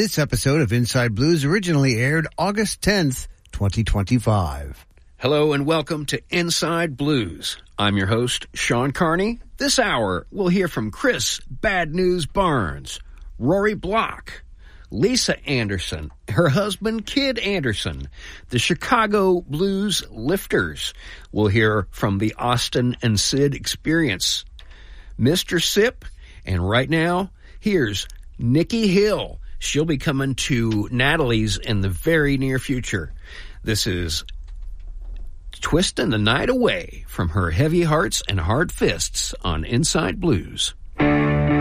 This episode of Inside Blues originally aired August 10th, 2025. Hello and welcome to Inside Blues. I'm your host, Sean Carney. This hour, we'll hear from Chris Bad News Barnes, Rory Block, Lisa Anderson, her husband, Kid Anderson, the Chicago Blues Lifters. We'll hear from the Austin and Sid Experience, Mr. Sip, and right now, here's Nikki Hill. She'll be coming to Natalie's in the very near future. This is Twisting the Night Away from her Heavy Hearts and Hard Fists on Inside Blues.